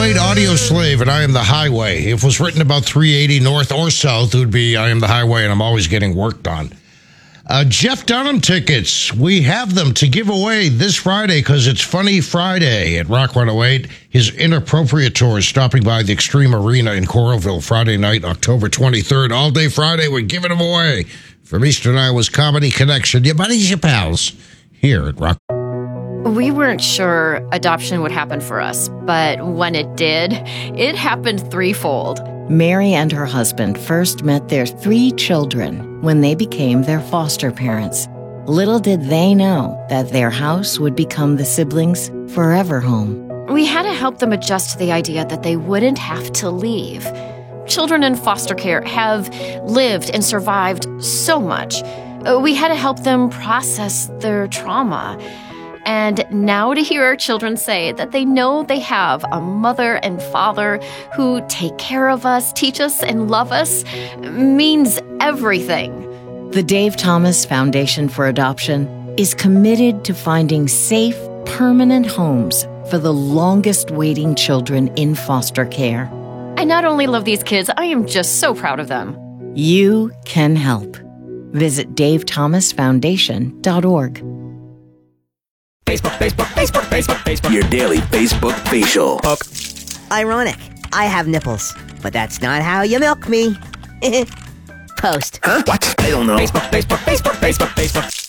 Night, Audio Slave, and I Am the Highway. If it was written about 380 north or south, it would be I Am the Highway, and I'm always getting worked on. Jeff Dunham tickets. We have them to give away this Friday because it's Funny Friday at Rock 108. His Inappropriate Tour is stopping by the Extreme Arena in Coralville Friday night, October 23rd. All day Friday, we're giving them away from Eastern Iowa's Comedy Connection. Your buddies, your pals, here at Rock. We weren't sure adoption would happen for us, but when it did, it happened threefold. Mary and her husband first met their 3 children when they became their foster parents. Little did they know that their house would become the siblings' forever home. We had to help them adjust to the idea that they wouldn't have to leave. Children in foster care have lived and survived so much. We had to help them process their trauma. And now to hear our children say that they know they have a mother and father who take care of us, teach us, and love us means everything. The Dave Thomas Foundation for Adoption is committed to finding safe, permanent homes for the longest waiting children in foster care. I not only love these kids, I am just so proud of them. You can help. Visit davethomasfoundation.org. Facebook. Your daily Facebook facial. Ironic. I have nipples, but that's not how you milk me. Post. Huh? What? I don't know. Facebook.